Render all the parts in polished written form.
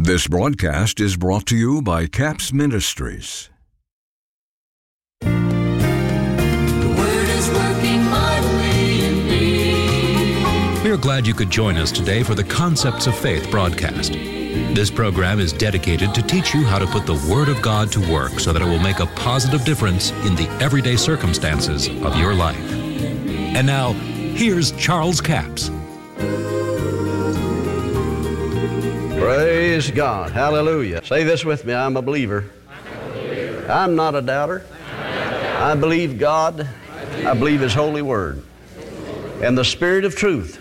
This broadcast is brought to you by CAPS Ministries. The Word is working mightily in me. We are glad you could join us today for the Concepts of Faith broadcast. This program is dedicated to teach you how to put the Word of God to work so that it will make a positive difference in the everyday circumstances of your life. And now, here's Charles Capps. Praise God. Hallelujah. Say this with me. I'm a believer. I'm not a doubter. I believe God. I believe His holy word. And the Spirit of truth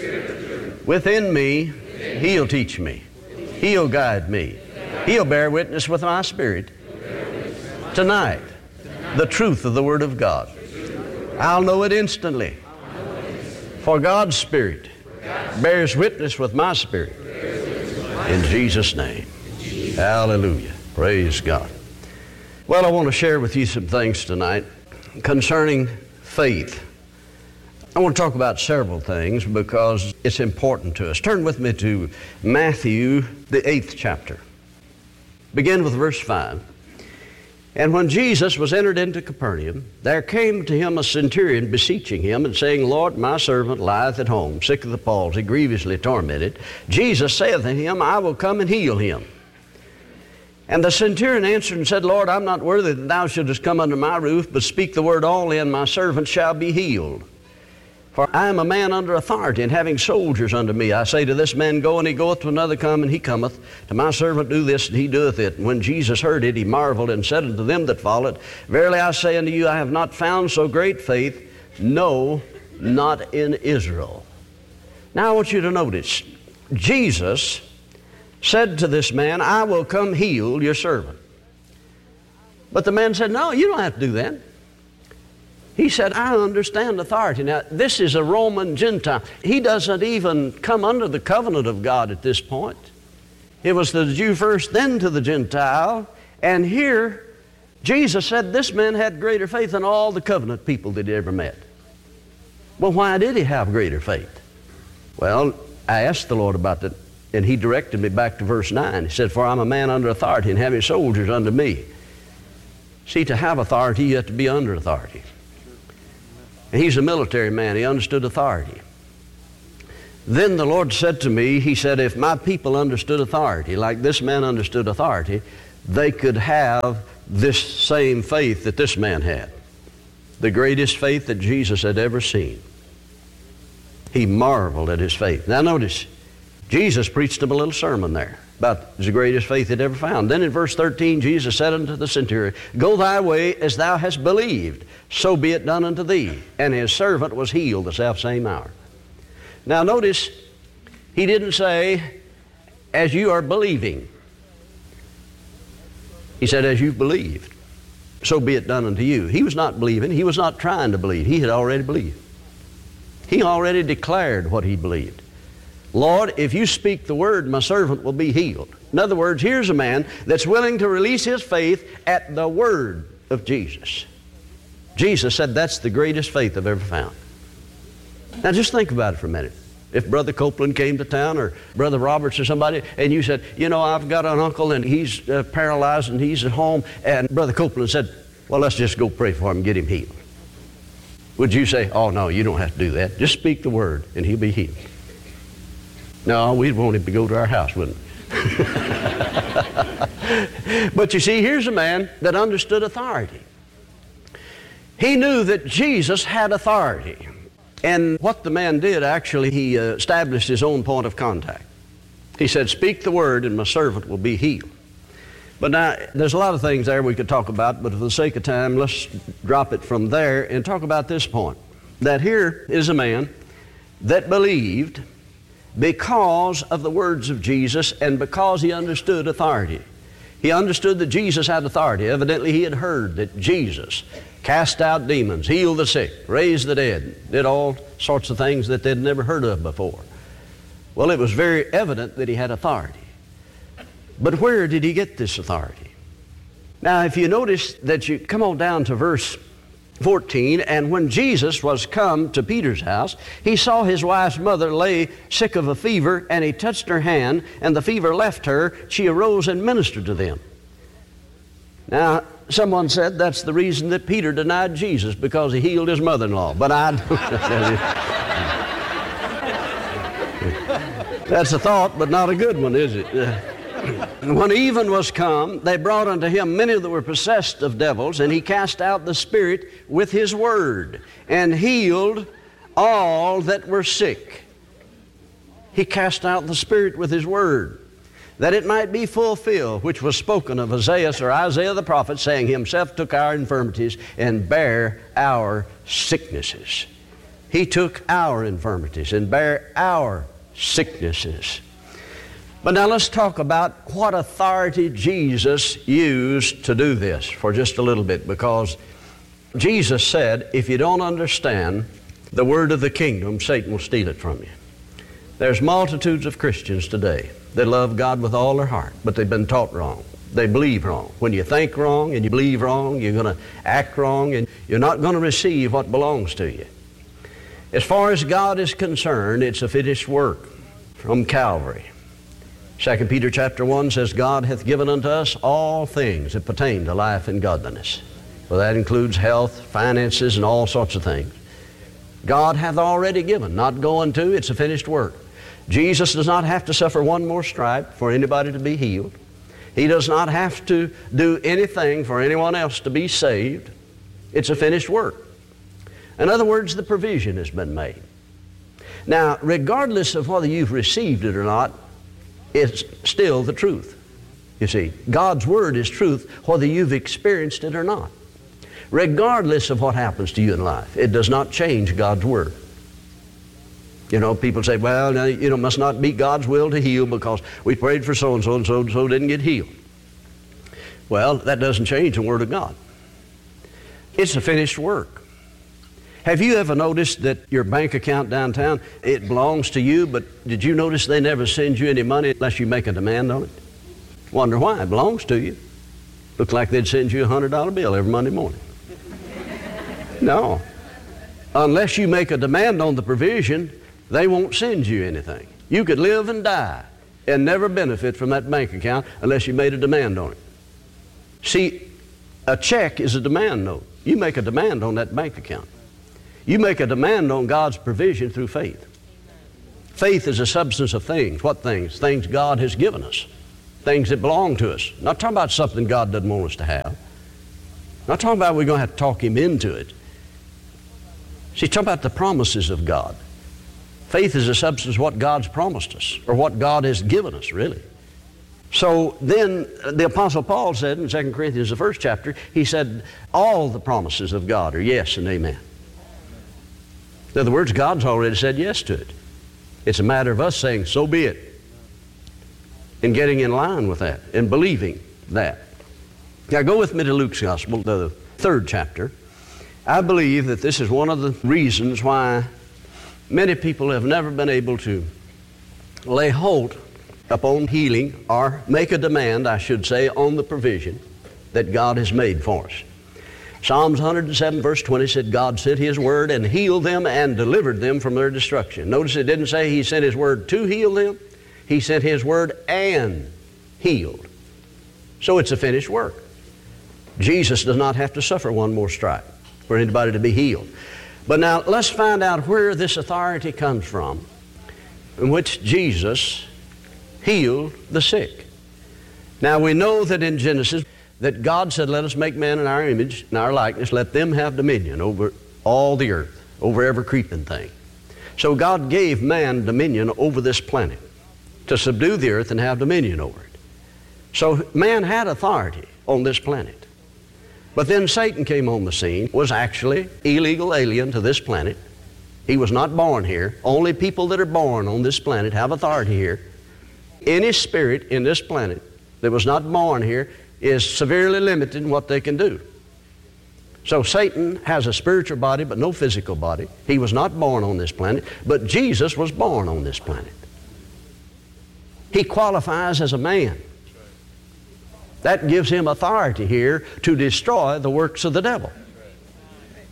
within me, He'll teach me. He'll guide me. He'll bear witness with my spirit tonight, the truth of the Word of God. I'll know it instantly. For God's Spirit bears witness with my spirit. In Jesus' name. Hallelujah. Praise God. Well, I want to share with you some things tonight concerning faith. I want to talk about several things because it's important to us. Turn with me to Matthew, the 8th chapter. Begin with verse 5. And when Jesus was entered into Capernaum, there came to him a centurion beseeching him and saying, Lord, my servant lieth at home, sick of the palsy, grievously tormented. Jesus saith to him, I will come and heal him. And the centurion answered and said, Lord, I'm not worthy that thou shouldest come under my roof, but speak the word only, and my servant shall be healed. For I am a man under authority, and having soldiers under me. I say to this man, go, and he goeth, to another, come, and he cometh. To my servant, do this, and he doeth it. And when Jesus heard it, he marveled, and said unto them that followed, Verily I say unto you, I have not found so great faith, no, not in Israel. Now I want you to notice, Jesus said to this man, I will come heal your servant. But the man said, no, you don't have to do that. He said, I understand authority. Now, this is a Roman Gentile. He doesn't even come under the covenant of God at this point. It was to the Jew first, then to the Gentile. And here, Jesus said this man had greater faith than all the covenant people that he ever met. Well, why did he have greater faith? Well, I asked the Lord about that, and He directed me back to verse 9. He said, for I'm a man under authority, and having soldiers under me. See, to have authority, you have to be under authority. And he's a military man. He understood authority. Then the Lord said to me, He said, if my people understood authority, like this man understood authority, they could have this same faith that this man had. The greatest faith that Jesus had ever seen. He marveled at his faith. Now notice, Jesus preached him a little sermon there about the greatest faith he'd ever found. Then in verse 13, Jesus said unto the centurion, go thy way as thou hast believed, so be it done unto thee. And his servant was healed the selfsame hour. Now notice, he didn't say, as you are believing. He said, as you've believed, so be it done unto you. He was not believing. He was not trying to believe. He had already believed. He already declared what he believed. Lord, if you speak the word, my servant will be healed. In other words, here's a man that's willing to release his faith at the word of Jesus. Jesus said that's the greatest faith I've ever found. Now just think about it for a minute. If Brother Copeland came to town, or Brother Roberts or somebody, and you said, you know, I've got an uncle and he's paralyzed and he's at home, and Brother Copeland said, well, let's just go pray for him and get him healed. Would you say, oh no, you don't have to do that. Just speak the word and he'll be healed. No, we'd want him to go to our house, wouldn't we? But you see, here's a man that understood authority. He knew that Jesus had authority. And what the man did, actually, he established his own point of contact. He said, speak the word and my servant will be healed. But now, there's a lot of things there we could talk about, but for the sake of time, let's drop it from there and talk about this point. That here is a man that believed because of the words of Jesus and because he understood authority. He understood that Jesus had authority. Evidently, he had heard that Jesus cast out demons, healed the sick, raised the dead, did all sorts of things that they'd never heard of before. Well, it was very evident that he had authority. But where did he get this authority? Now, if you notice that you come on down to verse 14, and when Jesus was come to Peter's house, he saw his wife's mother lay sick of a fever, and he touched her hand, and the fever left her. She arose and ministered to them. Now, someone said that's the reason that Peter denied Jesus, because he healed his mother-in-law. But I don't. That's a thought, but not a good one, is it? When even was come, they brought unto him many that were possessed of devils, and he cast out the spirit with his word, and healed all that were sick. He cast out the spirit with his word, that it might be fulfilled, which was spoken of Isaiah the prophet, saying, himself took our infirmities and bare our sicknesses. He took our infirmities and bare our sicknesses. But now let's talk about what authority Jesus used to do this for just a little bit, because Jesus said, if you don't understand the word of the kingdom, Satan will steal it from you. There's multitudes of Christians today that love God with all their heart, but they've been taught wrong. They believe wrong. When you think wrong and you believe wrong, you're going to act wrong, and you're not going to receive what belongs to you. As far as God is concerned, it's a finished work from Calvary. 2 Peter chapter 1 says, God hath given unto us all things that pertain to life and godliness. Well, that includes health, finances, and all sorts of things. God hath already given, not going to, it's a finished work. Jesus does not have to suffer one more stripe for anybody to be healed. He does not have to do anything for anyone else to be saved. It's a finished work. In other words, the provision has been made. Now, regardless of whether you've received it or not, it's still the truth. You see, God's Word is truth whether you've experienced it or not. Regardless of what happens to you in life, it does not change God's Word. You know, people say, well, now, must not be God's will to heal because we prayed for so-and-so and so-and-so didn't get healed. Well, that doesn't change the Word of God. It's a finished work. Have you ever noticed that your bank account downtown, it belongs to you, but did you notice they never send you any money unless you make a demand on it? Wonder why? It belongs to you. Looks like they'd send you a $100 bill every Monday morning. No. Unless you make a demand on the provision, they won't send you anything. You could live and die and never benefit from that bank account unless you made a demand on it. See, a check is a demand note. You make a demand on that bank account. You make a demand on God's provision through faith. Faith is a substance of things. What things? Things God has given us. Things that belong to us. Not talking about something God doesn't want us to have. Not talking about we're going to have to talk Him into it. See, talking about the promises of God. Faith is a substance of what God's promised us, or what God has given us, really. So then the Apostle Paul said in 2 Corinthians, the first chapter, he said, all the promises of God are yes and amen. In other words, God's already said yes to it. It's a matter of us saying, so be it, and getting in line with that, and believing that. Now go with me to Luke's Gospel, the 3rd chapter. I believe that this is one of the reasons why many people have never been able to lay hold upon healing, or make a demand, I should say, on the provision that God has made for us. Psalms 107 verse 20 said, God sent His word and healed them and delivered them from their destruction. Notice it didn't say He sent His word to heal them. He sent His word and healed. So it's a finished work. Jesus does not have to suffer one more stripe for anybody to be healed. But now let's find out where this authority comes from, in which Jesus healed the sick. Now we know that in Genesis that God said, let us make man in our image, in our likeness, let them have dominion over all the earth, over every creeping thing. So God gave man dominion over this planet, to subdue the earth and have dominion over it. So man had authority on this planet. But then Satan came on the scene, was actually illegal alien to this planet. He was not born here. Only people that are born on this planet have authority here. Any spirit in this planet that was not born here is severely limited in what they can do. So Satan has a spiritual body but no physical body. He was not born on this planet, but Jesus was born on this planet. He qualifies as a man. That gives him authority here to destroy the works of the devil.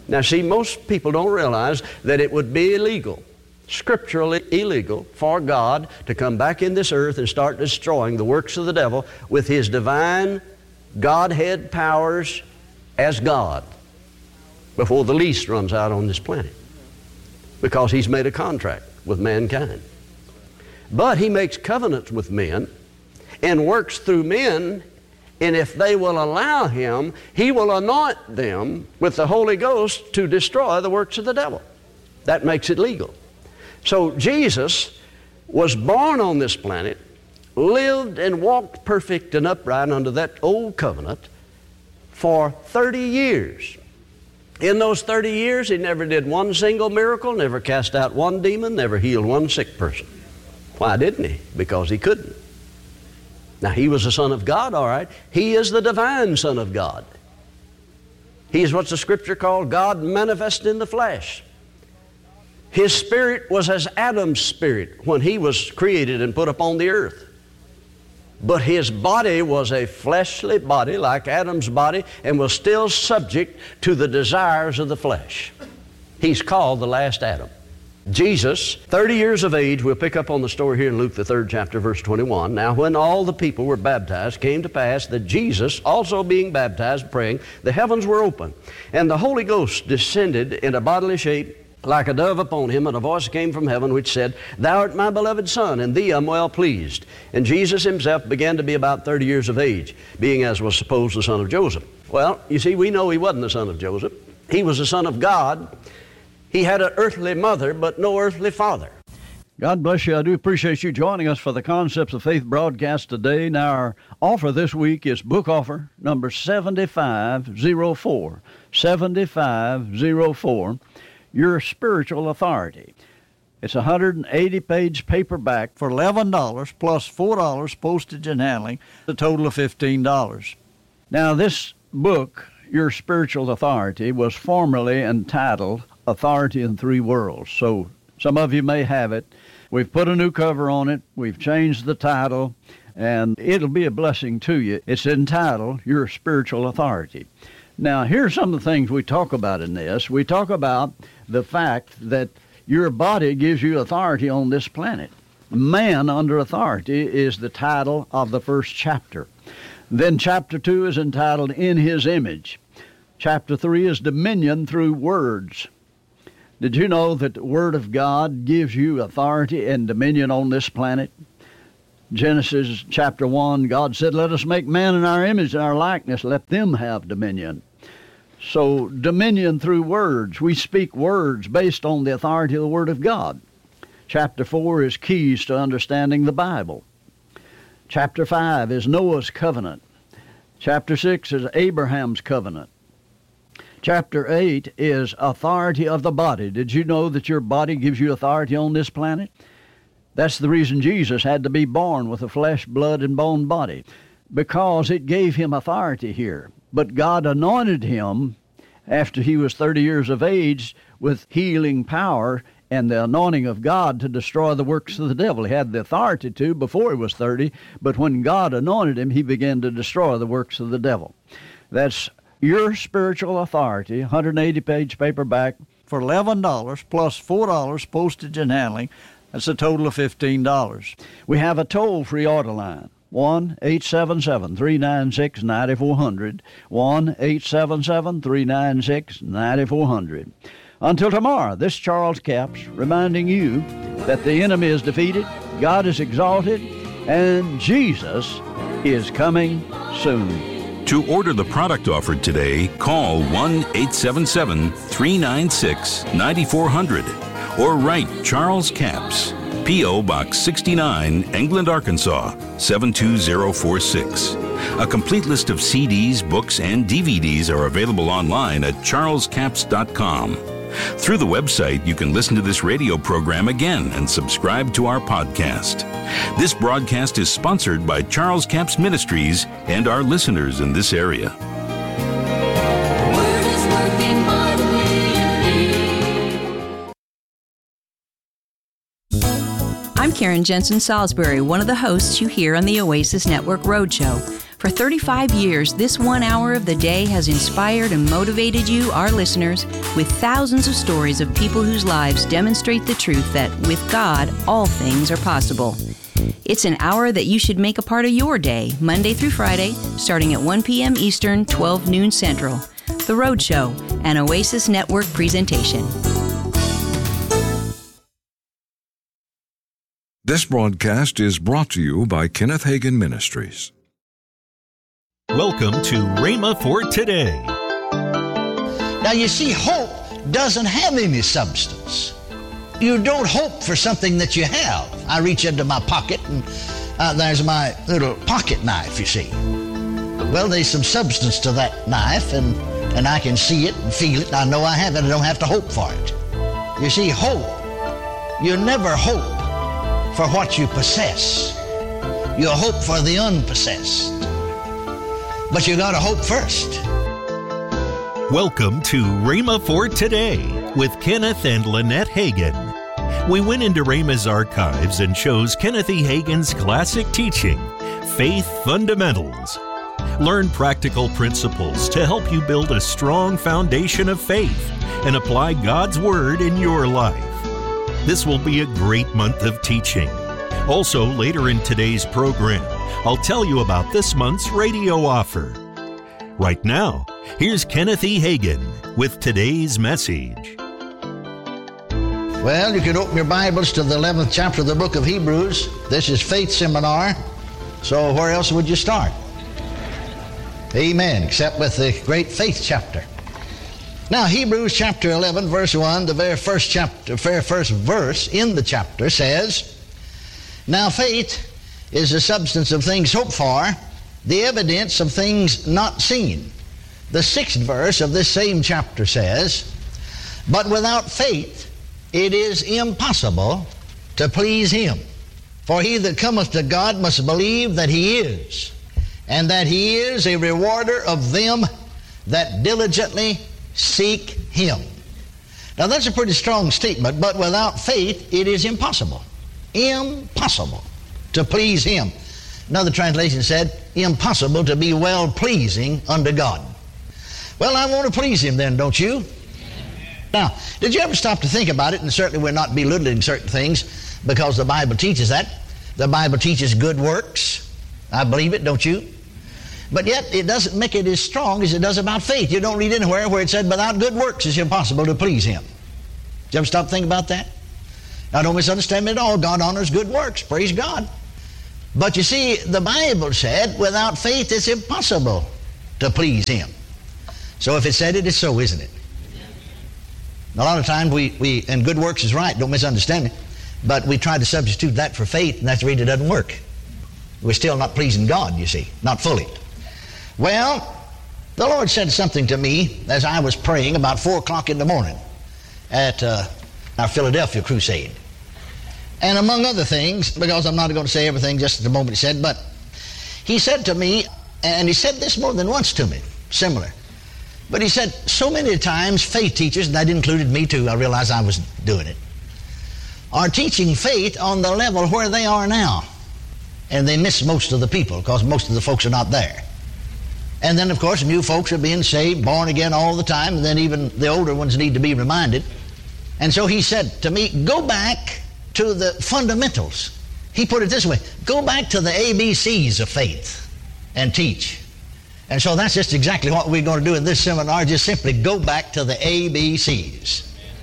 Now see, most people don't realize that it would be illegal, scripturally illegal, for God to come back in this earth and start destroying the works of the devil with His divine Godhead powers as God before the lease runs out on this planet, because He's made a contract with mankind. But He makes covenants with men and works through men, and if they will allow Him, He will anoint them with the Holy Ghost to destroy the works of the devil. That makes it legal. So Jesus was born on this planet, lived and walked perfect and upright under that old covenant for 30 years. In those 30 years, He never did one single miracle, never cast out one demon, never healed one sick person. Why didn't He? Because He couldn't. Now, He was the Son of God, all right. He is the divine Son of God. He is what the Scripture called God manifest in the flesh. His spirit was as Adam's spirit when he was created and put upon the earth. But His body was a fleshly body like Adam's body and was still subject to the desires of the flesh. He's called the last Adam. Jesus, 30 years of age, we'll pick up on the story here in Luke, the 3rd chapter, verse 21. Now, when all the people were baptized, came to pass that Jesus, also being baptized, praying, the heavens were open, and the Holy Ghost descended in a bodily shape like a dove upon Him, and a voice came from heaven which said, Thou art my beloved Son, in Thee I'm well pleased. And Jesus Himself began to be about 30 years of age, being as was supposed the son of Joseph. Well, you see, we know He wasn't the son of Joseph. He was the Son of God. He had an earthly mother, but no earthly father. God bless you. I do appreciate you joining us for the Concepts of Faith broadcast today. Now, our offer this week is book offer number 7504. 7504. Your Spiritual Authority. It's a 180-page paperback for $11 plus $4 postage and handling, a total of $15. Now, this book, Your Spiritual Authority, was formerly entitled Authority in Three Worlds. So some of you may have it. We've put a new cover on it. We've changed the title, and it'll be a blessing to you. It's entitled Your Spiritual Authority. Now, here's some of the things we talk about in this. We talk about the fact that your body gives you authority on this planet. Man Under Authority is the title of the first chapter. Then chapter 2 is entitled In His Image. Chapter 3 is Dominion Through Words. Did you know that the Word of God gives you authority and dominion on this planet? Genesis chapter 1, God said, Let us make man in our image and our likeness. Let them have dominion. So, dominion through words. We speak words based on the authority of the Word of God. Chapter 4 is keys to understanding the Bible. Chapter 5 is Noah's covenant. Chapter 6 is Abraham's covenant. Chapter 8 is authority of the body. Did you know that your body gives you authority on this planet? That's the reason Jesus had to be born with a flesh, blood, and bone body, because it gave Him authority here. But God anointed Him after He was 30 years of age with healing power and the anointing of God to destroy the works of the devil. He had the authority to before He was 30, but when God anointed Him, He began to destroy the works of the devil. That's Your Spiritual Authority, 180-page paperback for $11 plus $4 postage and handling. That's a total of $15. We have a toll-free order line, 1-877-396-9400, 1-877-396-9400. Until tomorrow, this Charles Capps reminding you that the enemy is defeated, God is exalted, and Jesus is coming soon. To order the product offered today, call 1-877-396-9400 or write Charles Capps, P.O. Box 69, England, Arkansas, 72046. A complete list of CDs, books, and DVDs are available online at charlescapps.com. Through the website, you can listen to this radio program again and subscribe to our podcast. This broadcast is sponsored by Charles Capps Ministries and our listeners in this area. Word is working mightily in me. I'm Karen Jensen Salisbury, one of the hosts you hear on the Oasis Network Roadshow. For 35 years, this 1 hour of the day has inspired and motivated you, our listeners, with thousands of stories of people whose lives demonstrate the truth that with God, all things are possible. It's an hour that you should make a part of your day, Monday through Friday, starting at 1 p.m. Eastern, 12 noon Central. The Road Show, an Oasis Network presentation. This broadcast is brought to you by Kenneth Hagin Ministries. Welcome to Rhema for Today. Now you see, hope doesn't have any substance. You don't hope for something that you have. I reach into my pocket and there's my little pocket knife, you see. Well, there's some substance to that knife and I can see it and feel it. And I know I have it. I don't have to hope for it. You see, hope, you never hope for what you possess. You hope for the unpossessed. But you got to hope first. Welcome to Rhema for Today with Kenneth and Lynette Hagin. We went into Rhema's archives and chose Kenneth E. Hagin's classic teaching, Faith Fundamentals. Learn practical principles to help you build a strong foundation of faith and apply God's Word in your life. This will be a great month of teaching. Also, later in today's program, I'll tell you about this month's radio offer. Right now, here's Kenneth E. Hagin with today's message. Well, you can open your Bibles to the 11th chapter of the book of Hebrews. This is Faith Seminar. So where else would you start? Amen, except with the great faith chapter. Now, Hebrews chapter 11, verse 1, the very first verse in the chapter says, "Now faith is the substance of things hoped for, the evidence of things not seen." The 6th verse of this same chapter says, "But without faith it is impossible to please Him. For he that cometh to God must believe that He is, and that He is a rewarder of them that diligently seek Him." Now that's a pretty strong statement, but without faith it is impossible to please Him. Another translation said, impossible to be well-pleasing unto God. Well, I want to please Him then, don't you? Now, did you ever stop to think about it? And certainly we're not belittling certain things because the Bible teaches that. The Bible teaches good works. I believe it, don't you? But yet it doesn't make it as strong as it does about faith. You don't read anywhere where it said without good works it's impossible to please Him. Did you ever stop to think about that? Now don't misunderstand me at all. God honors good works. Praise God. But you see, the Bible said without faith it's impossible to please Him. So if it said it, it's so, isn't it? A lot of times we and good works is right, don't misunderstand me, but we try to substitute that for faith, and that's the reason it doesn't work. We're still not pleasing God, you see, not fully. Well, the Lord said something to me as I was praying about 4 o'clock in the morning at our Philadelphia crusade. And among other things, because I'm not going to say everything just at the moment He said, but He said to me, and He said this more than once to me, similar. But He said, so many times faith teachers, and that included me too, I realized I was doing it, are teaching faith on the level where they are now. And they miss most of the people because most of the folks are not there. And then, of course, new folks are being saved, born again all the time, and then even the older ones need to be reminded. And so He said to me, go back to the fundamentals. He put it this way, go back to the ABCs of faith and teach. And so that's just exactly what we're going to do in this seminar, just simply go back to the ABCs.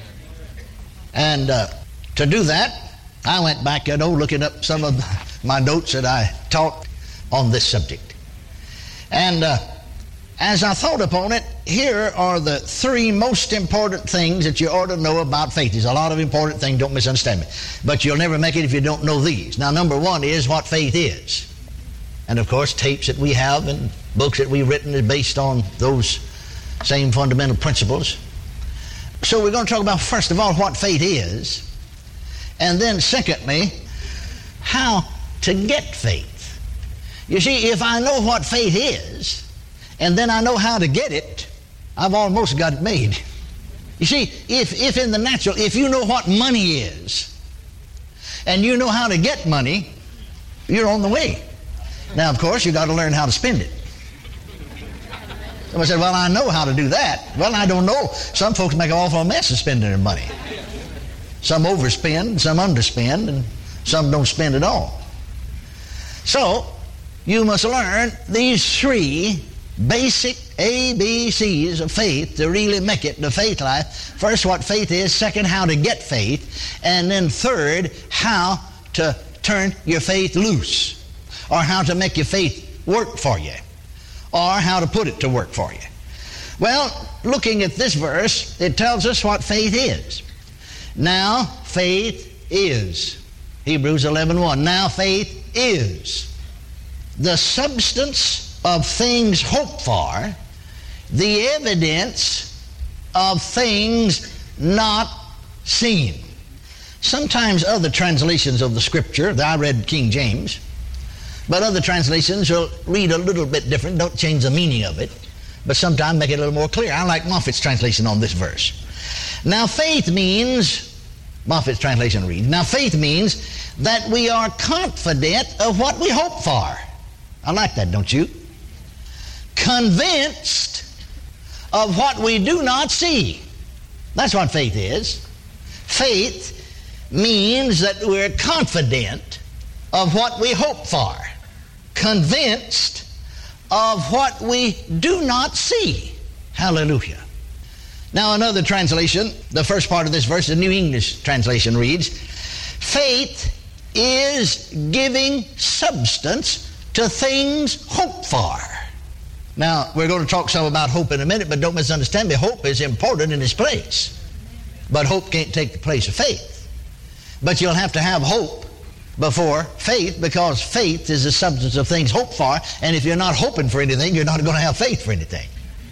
And to do that, I went back, looking up some of my notes that I taught on this subject. And as I thought upon it, here are the 3 most important things that you ought to know about faith. There's a lot of important things, don't misunderstand me. But you'll never make it if you don't know these. Now, number 1 is what faith is. And of course, tapes that we have and books that we've written are based on those same fundamental principles. So we're going to talk about, first of all, what faith is. And then, secondly, how to get faith. You see, if I know what faith is, and then I know how to get it, I've almost got it made. You see, if in the natural, if you know what money is, and you know how to get money, you're on the way. Now, of course, you got to learn how to spend it. Somebody said, well, I know how to do that. Well, I don't know. Some folks make an awful mess of spending their money. Some overspend, some underspend, and some don't spend at all. So, you must learn these three basic ABCs of faith to really make it the faith life. First, what faith is. Second, how to get faith. And then third, how to turn your faith loose, or how to make your faith work for you, or how to put it to work for you. Well, looking at this verse, it tells us what faith is. Now faith is. Hebrews 11:1. Now faith is the substance of things hoped for, the evidence of things not seen. Sometimes other translations of the Scripture, I read King James, but other translations will read a little bit different, don't change the meaning of it, but sometimes make it a little more clear. I like Moffat's translation on this verse. Now faith means, Moffat's translation reads, now faith means that we are confident of what we hope for. I like that, don't you? Convinced of what we do not see. That's what faith is. Faith means that we're confident of what we hope for, convinced of what we do not see. Hallelujah. Now another translation, the first part of this verse, the New English translation reads, faith is giving substance to things hoped for. Now, we're going to talk some about hope in a minute, but don't misunderstand me. Hope is important in its place. But hope can't take the place of faith. But you'll have to have hope before faith, because faith is the substance of things hoped for, and if you're not hoping for anything, you're not going to have faith for anything.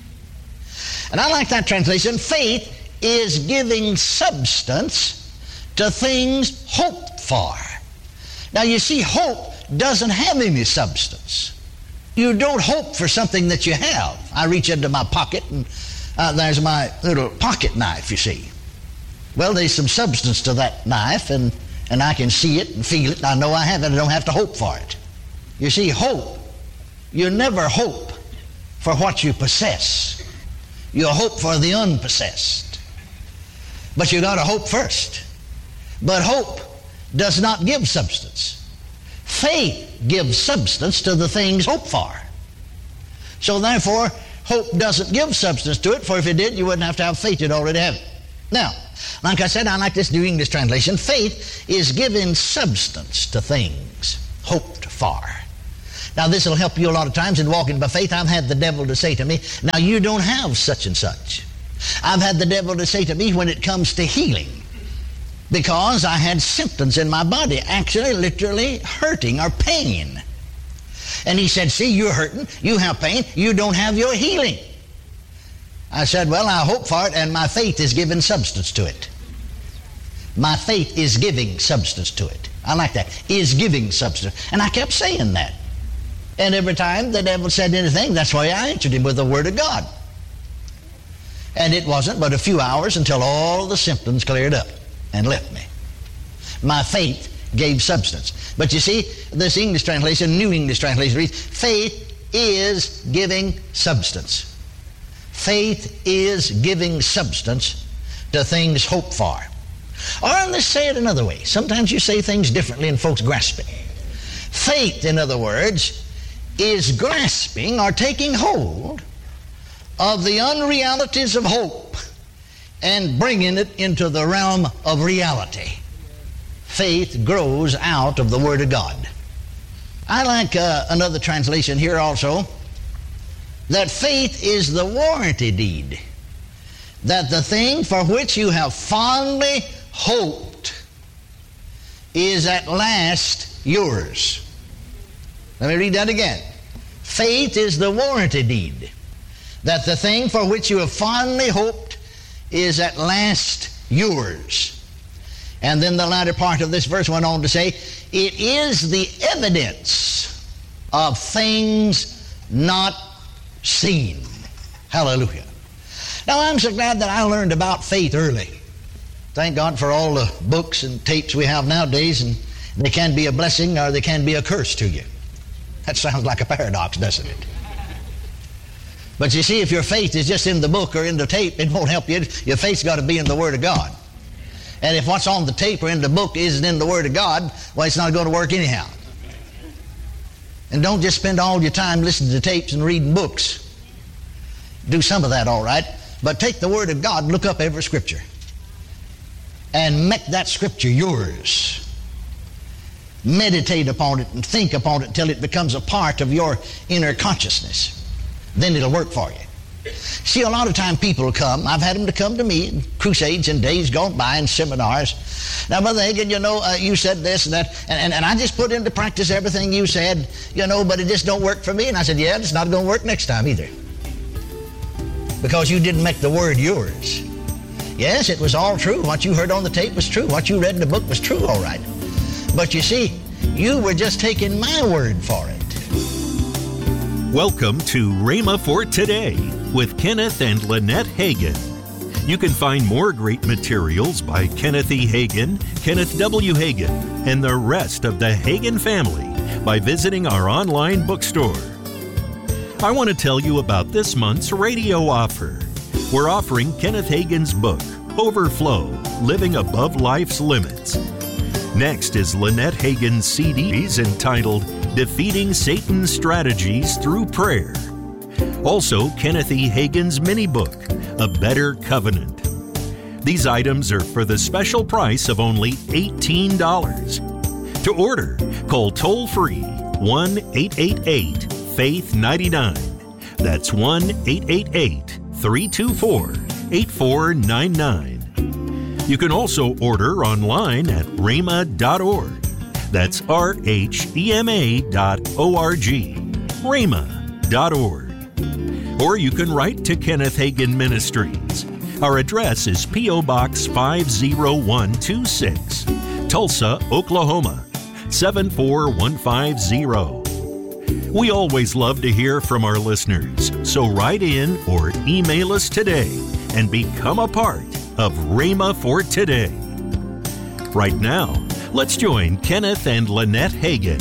And I like that translation. Faith is giving substance to things hoped for. Now you see, hope doesn't have any substance. You don't hope for something that you have. I reach into my pocket and there's my little pocket knife, you see. Well, there's some substance to that knife, and I can see it and feel it, and I know I have it. I don't have to hope for it. You see, hope, you never hope for what you possess. You hope for the unpossessed. But you got to hope first. But hope does not give substance. Faith gives substance to the things hoped for. So therefore, hope doesn't give substance to it, for if it did, you wouldn't have to have faith. You'd already have it. Now, like I said, I like this New English translation. Faith is giving substance to things hoped for. Now, this will help you a lot of times in walking by faith. I've had the devil to say to me, now you don't have such and such. I've had the devil to say to me when it comes to healing, because I had symptoms in my body, actually literally hurting or pain. And he said, see, you're hurting, you have pain, you don't have your healing. I said, well, I hope for it, and my faith is giving substance to it. My faith is giving substance to it. I like that. Is giving substance. And I kept saying that. And every time the devil said anything, that's why I answered him with the Word of God. And it wasn't but a few hours until all the symptoms cleared up and left me. My faith gave substance. But you see, this English translation, New English translation reads, faith is giving substance. Faith is giving substance to things hoped for. Or let's say it another way. Sometimes you say things differently and folks grasp it. Faith, in other words, is grasping or taking hold of the unrealities of hope and bringing it into the realm of reality. Faith grows out of the Word of God. I like another translation here also, that faith is the warranty deed, that the thing for which you have fondly hoped is at last yours. Let me read that again. Faith is the warranty deed, that the thing for which you have fondly hoped is at last yours. And then the latter part of this verse went on to say, it is the evidence of things not seen. Hallelujah. Now, I'm so glad that I learned about faith early. Thank God for all the books and tapes we have nowadays, and they can be a blessing or they can be a curse to you. That sounds like a paradox, doesn't it? But you see, if your faith is just in the book or in the tape, it won't help you. Your faith's got to be in the Word of God. And if what's on the tape or in the book isn't in the Word of God, well, it's not going to work anyhow. And don't just spend all your time listening to tapes and reading books. Do some of that, all right. But take the Word of God, look up every Scripture, and make that Scripture yours. Meditate upon it and think upon it until it becomes a part of your inner consciousness. Then it'll work for you. See, a lot of time people come. I've had them to come to me in crusades in days gone by and seminars. Now, Brother Hagin, you know, you said this and that, and I just put into practice everything you said, you know, but it just don't work for me. And I said, yeah, it's not going to work next time either. Because you didn't make the Word yours. Yes, it was all true. What you heard on the tape was true. What you read in the book was true, all right. But you see, you were just taking my word for it. Welcome to Rhema for Today with Kenneth and Lynette Hagin. You can find more great materials by Kenneth E. Hagin, Kenneth W. Hagin, and the rest of the Hagin family by visiting our online bookstore. I want to tell you about this month's radio offer. We're offering Kenneth Hagin's book, Overflow, Living Above Life's Limits. Next is Lynette Hagin's CDs entitled Defeating Satan's Strategies Through Prayer. Also, Kenneth E. Hagin's mini book, A Better Covenant. These items are for the special price of only $18. To order, call toll-free 1-888-FAITH-99. That's 1-888-324-8499. You can also order online at rhema.org. That's RHEMA.org. rhema.org. Or you can write to Kenneth Hagin Ministries. Our address is P.O. Box 50126, Tulsa, Oklahoma 74150. We always love to hear from our listeners, so write in or email us today and become a part of Rhema for Today. Right now, let's join Kenneth and Lynette Hagin.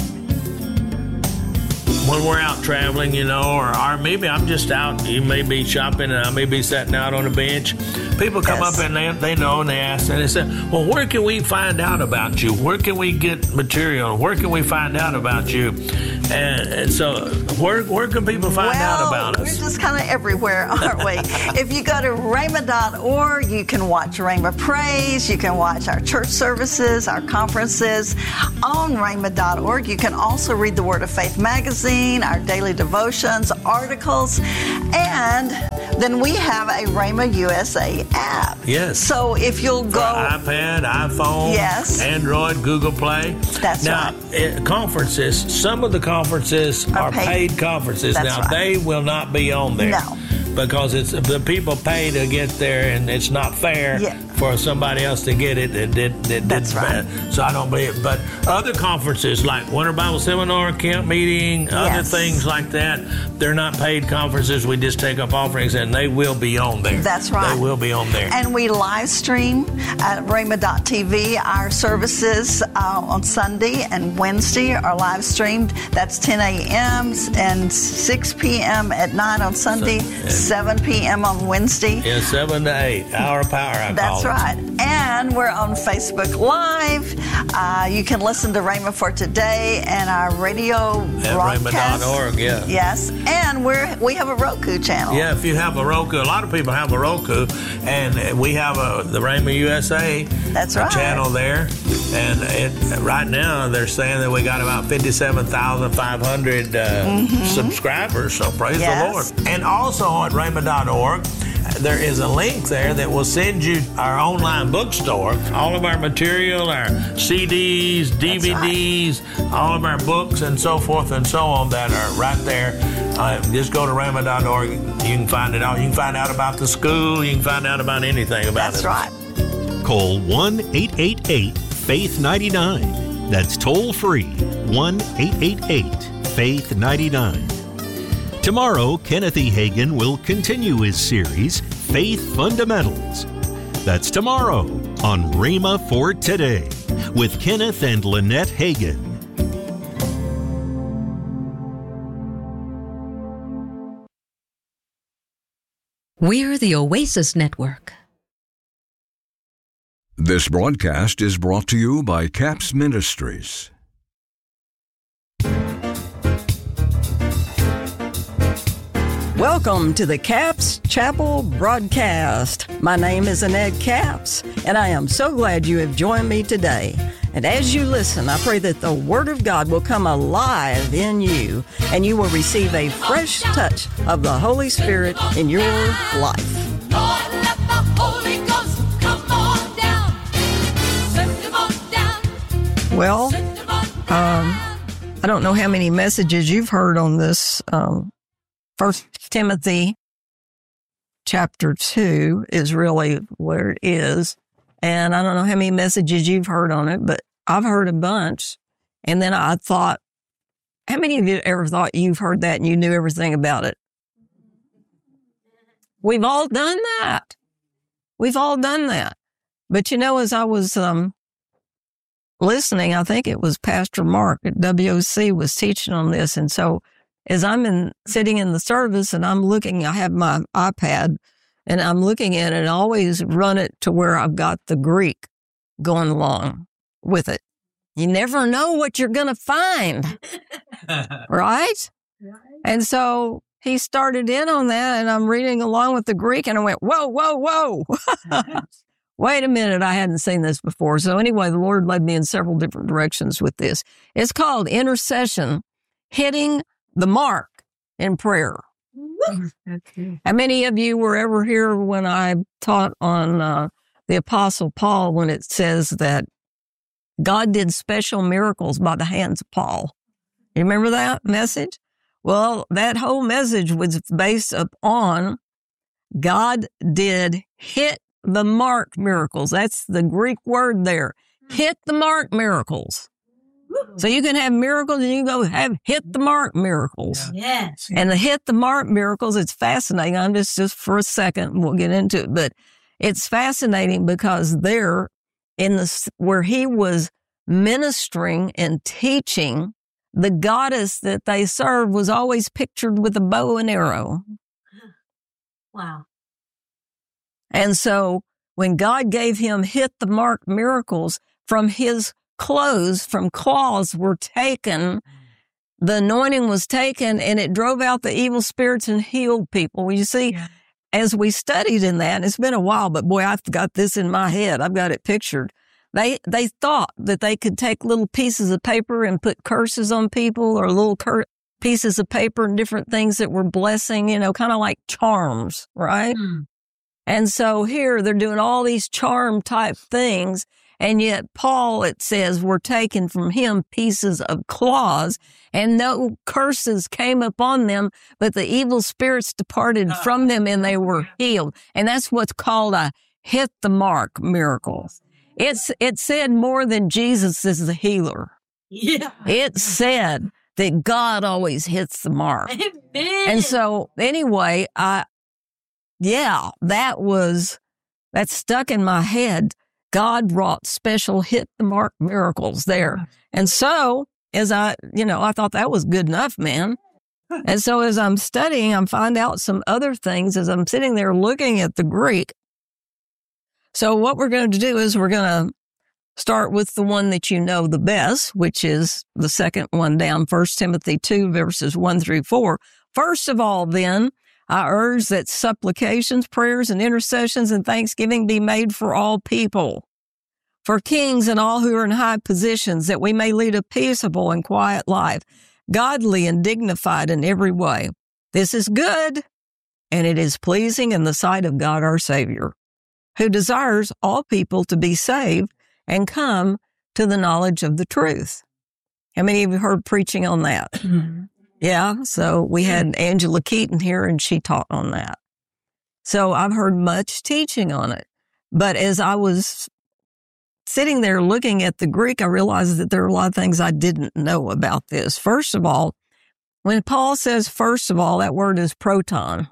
When we're out traveling, you know, or maybe I'm just out, you may be shopping and I may be sitting out on a bench. People come up and they know and they ask and they say, well, where can we find out about you? Where can we get material? Where can we find out about you? And so where can people find out about us? We're just kind of everywhere, aren't we? If you go to rhema.org, you can watch Rhema Praise. You can watch our church services, our conferences on rhema.org. You can also read the Word of Faith magazine, our daily devotions, articles, and then we have a Rhema USA app. Yes. So if you'll go... iPad, iPhone, yes, Android, Google Play. That's right. Now, conferences, some of the conferences are paid conferences. That's now, right. they will not be on there. No. Because it's the people pay to get there, and it's not fair for somebody else to get it. That's right. So I don't believe it. But other conferences like Winter Bible Seminar, Camp Meeting, other things like that, they're not paid conferences. We just take up offerings, and they will be on there. That's right. They will be on there. And we live stream at rhema.tv. Our services on Sunday and Wednesday are live streamed. That's 10 a.m. and 6 p.m. at night on Sunday. 7 p.m. on Wednesday. Yeah, 7 to 8. Hour of Power, I call it. That's right. And we're on Facebook Live. You can listen to Rhema for Today and our radio broadcast. Rhema.org, yeah. Yes. And we have a Roku channel. Yeah, if you have a Roku, a lot of people have a Roku, and we have the Rhema USA channel there. And right now they're saying that we got about 57,500 subscribers, so praise the Lord. And also on rhema.org, there is a link there that will send you our online bookstore. All of our material, our CDs, DVDs, all of our books and so forth and so on that are right there. Just go to rhema.org. You can find it out. You can find out about the school. You can find out about anything about it. That's right. Call 1-888-FAITH-99. That's toll free, 1-888-FAITH-99. Tomorrow, Kenneth E. Hagin will continue his series, Faith Fundamentals. That's tomorrow on Rhema for Today with Kenneth and Lynette Hagin. We're the Oasis Network. This broadcast is brought to you by CAPS Ministries. Welcome to the Capps Chapel broadcast. My name is Annette Capps, and I am so glad you have joined me today. And as you listen, I pray that the Word of God will come alive in you, and you will receive a fresh touch of the Holy Spirit in your life. Lord, let the Holy Ghost come on down. Send him on down. Well, I don't know how many messages you've heard on this. 1 Timothy chapter 2 is really where it is. And I don't know how many messages you've heard on it, but I've heard a bunch. And then I thought, how many of you ever thought you've heard that and you knew everything about it? We've all done that. We've all done that. But you know, as I was listening, I think it was Pastor Mark at WOC was teaching on this. And so as I'm sitting in the service and I'm looking, I have my iPad and I'm looking at it and I always run it to where I've got the Greek going along with it. You never know what you're going to find, right? And so he started in on that and I'm reading along with the Greek and I went, whoa, whoa, whoa. Wait a minute, I hadn't seen this before. So anyway, the Lord led me in several different directions with this. It's called intercession, hitting the mark in prayer. How many of you were ever here when I taught on the Apostle Paul when it says that God did special miracles by the hands of Paul? You remember that message? Well, that whole message was based upon God did hit the mark miracles. That's the Greek word there. Hit the mark miracles. So you can have miracles and you can go have hit the mark miracles. Yes. And the hit the mark miracles, it's fascinating. I'm just for a second, we'll get into it, but it's fascinating because there where he was ministering and teaching, the goddess that they served was always pictured with a bow and arrow. Wow. And so when God gave him hit the mark miracles, from his clothes, from claws were taken, the anointing was taken, and it drove out the evil spirits and healed people. You see, as we studied in that, and it's been a while, but boy, I've got this in my head. I've got it pictured. They thought that they could take little pieces of paper and put curses on people or little pieces of paper and different things that were blessing, kind of like charms, right? Mm. And so here they're doing all these charm type things. And yet Paul, it says, were taken from him pieces of claws and no curses came upon them, but the evil spirits departed from them and they were healed. And that's what's called a hit the mark miracle. It said more than Jesus is the healer. Yeah. It said that God always hits the mark. Amen. And so anyway, that stuck in my head. God wrought special hit the mark miracles there. And so as I thought that was good enough, man. And so as I'm studying, I'm finding out some other things as I'm sitting there looking at the Greek. So what we're going to do is we're going to start with the one that you know the best, which is the second one down, 1 Timothy 2, verses 1 through 4. First of all, then, I urge that supplications, prayers, and intercessions and thanksgiving be made for all people, for kings and all who are in high positions, that we may lead a peaceable and quiet life, godly and dignified in every way. This is good, and it is pleasing in the sight of God our Savior, who desires all people to be saved and come to the knowledge of the truth. How many of you heard preaching on that? Mm-hmm. Yeah, so we had Angela Keaton here, and she taught on that. So I've heard much teaching on it. But as I was sitting there looking at the Greek, I realized that there are a lot of things I didn't know about this. First of all, when Paul says, first of all, that word is proton.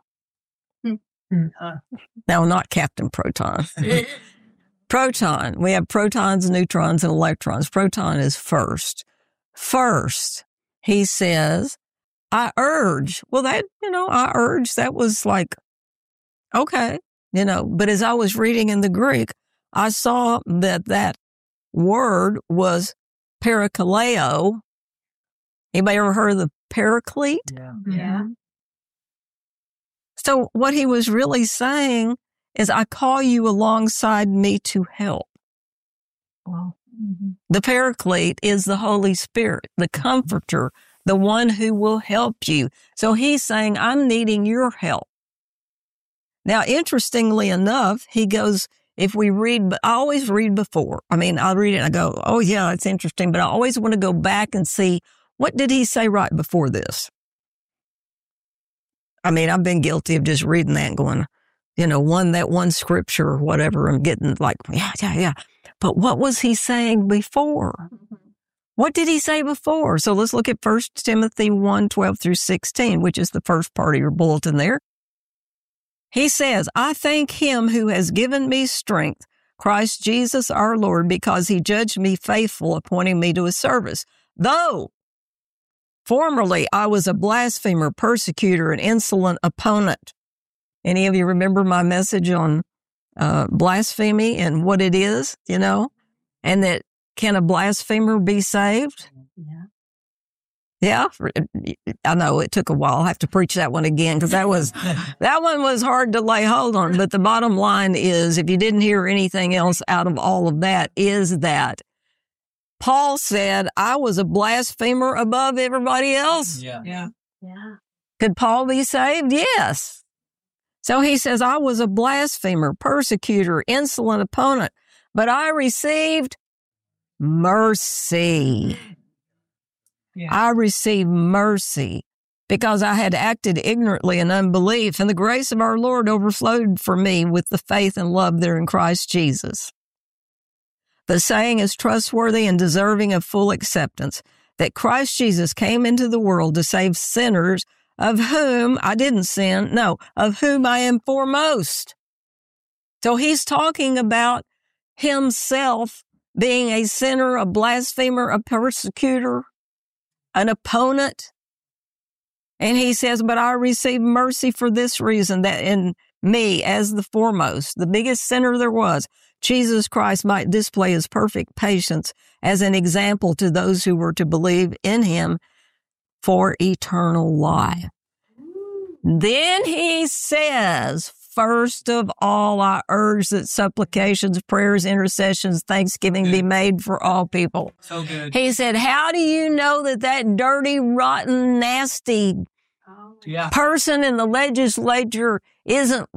No, not Captain Proton. Proton. We have protons, neutrons, and electrons. Proton is first. First, he says, I urge. Well, I urge, that was like Okay. But as I was reading in the Greek, I saw that word was parakaleo. Anybody ever heard of the paraclete? Yeah. So what he was really saying is, I call you alongside me to help. Wow. The paraclete is the Holy Spirit, the comforter, the one who will help you. So he's saying, I'm needing your help. Now, interestingly enough, he goes, if we read, I always read before. I mean, I'll read it and I go, oh yeah, it's interesting. But I always want to go back and see, what did he say right before this? I mean, I've been guilty of just reading that and going, that one scripture or whatever, and getting like, yeah. But what was he saying before? What did he say before? So let's look at 1 Timothy 1:12-16, which is the first part of your bulletin there. He says, I thank him who has given me strength, Christ Jesus our Lord, because he judged me faithful, appointing me to his service. Though formerly I was a blasphemer, persecutor, and insolent opponent. Any of you remember my message on blasphemy and what it is, and that can a blasphemer be saved? Yeah, I know it took a while. I'll have to preach that one again because that one was hard to lay hold on. But the bottom line is, if you didn't hear anything else out of all of that, is that Paul said, I was a blasphemer above everybody else. Yeah. Could Paul be saved? Yes. So he says, I was a blasphemer, persecutor, insolent opponent, but I received mercy. Yeah. I received mercy because I had acted ignorantly in unbelief, and the grace of our Lord overflowed for me with the faith and love that are in Christ Jesus. The saying is trustworthy and deserving of full acceptance, that Christ Jesus came into the world to save sinners, of whom I didn't sin, of whom I am foremost. So he's talking about himself being a sinner, a blasphemer, a persecutor, an opponent. And he says, but I received mercy for this reason, that in me as the foremost, the biggest sinner there was, Jesus Christ might display his perfect patience as an example to those who were to believe in him for eternal life. Then he says, first of all, I urge that supplications, prayers, intercessions, thanksgiving be made for all people. So good. He said, how do you know that dirty, rotten, nasty person in the legislature isn't